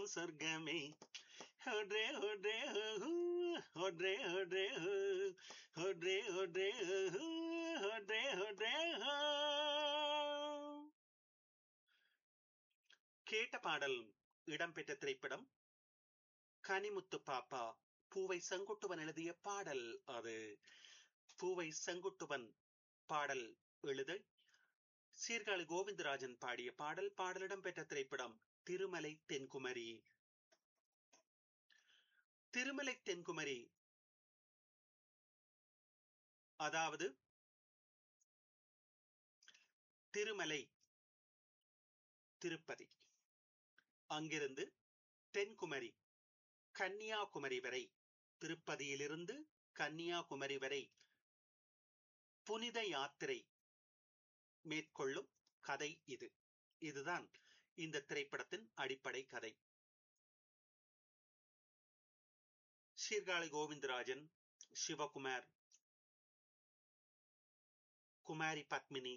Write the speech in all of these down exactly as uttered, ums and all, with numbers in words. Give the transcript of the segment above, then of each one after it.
சொர்க்கமே ஒன்றே ஒன்றே ஹூ, ஒன்றே ஒன்றே ஹூ, ஒன்றே ஒன்றே ஹூ, ஒன்றே ஒன்றே ஹூ. கேட்ட பாடல் இடம்பெற்ற திரைப்படம் கனிமுத்து பாப்பா. பூவை செங்குட்டுவன் எழுதிய பாடல் அது. பூவை செங்குட்டுவன் பாடல் எழுத சீர்காழி கோவிந்தராஜன் பாடிய பாடல். பாடலிடம் பெற்ற திரைப்படம் திருமலை தென்குமரி. திருமலை தென்குமரி அதாவது திருமலை திருப்பதி, அங்கிருந்து தென்குமரி கன்னியாகுமரி வரை, திருப்பதியிலிருந்து கன்னியாகுமரி வரை புனித யாத்திரை மேற்கொள்ளும் கதை இது. இதுதான் இந்த திரைப்படத்தின் அடிப்படை கதை. சீர்காழி கோவிந்தராஜன், சிவகுமார், குமாரி பத்மினி,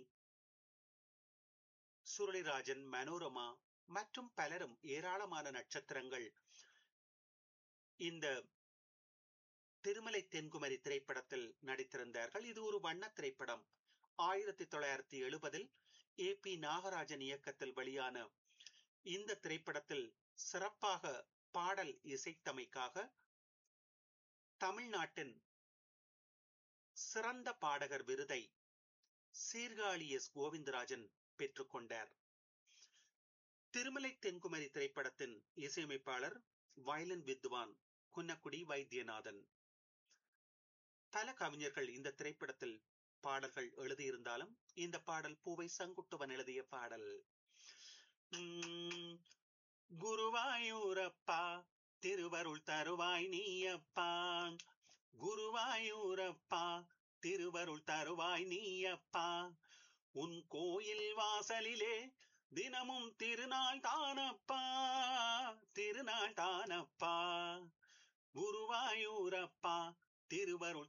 சுருளிராஜன், மனோரமா மற்றும் பலரும், ஏராளமான நட்சத்திரங்கள் இந்த திருமலை தென்குமரி திரைப்படத்தில் நடித்திருந்தார்கள். இது ஒரு வண்ண திரைப்படம். ஆயிரத்தி தொள்ளாயிரத்தி எழுபதில் ஏ பி நாகராஜன் இயக்கத்தில் வெளியான இந்த திரைப்படத்தில் சிறப்பாக பாடல் இசைத்தமைக்காக தமிழ்நாட்டின் சிறந்த பாடகர் விருதை சீர்காழி எஸ் கோவிந்தராஜன் பெற்றுக்கொண்டார். திருமலை தென்குமரி திரைப்படத்தின் இசையமைப்பாளர் வயலின் வித்வான் குன்னக்குடி வைத்தியநாதன். பல கவிஞர்கள் இந்த திரைப்படத்தில் பாடல்கள் எழுதியிருந்தாலும் இந்த பாடல் பூவை செங்குட்டுவன் எழுதிய பாடல். உம் குருவாயூரப்பா திருவருள் தருவாய் நீயப்பா, குருவாயூரப்பா திருவருள் தருவாய் நீயப்பா, உன் கோயில் வாசலிலே தினமும் திருநாள் தானப்பா, திருநாள் தானப்பா, குருவாயூரப்பா திருவருள்